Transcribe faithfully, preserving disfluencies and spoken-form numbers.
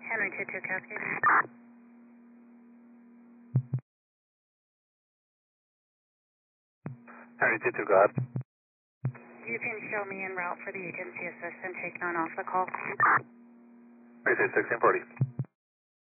Henry two two Cascade. Henry two two, go ahead. You can show me en route for the agency assistant taking on off the call. Henry two sixteen forty.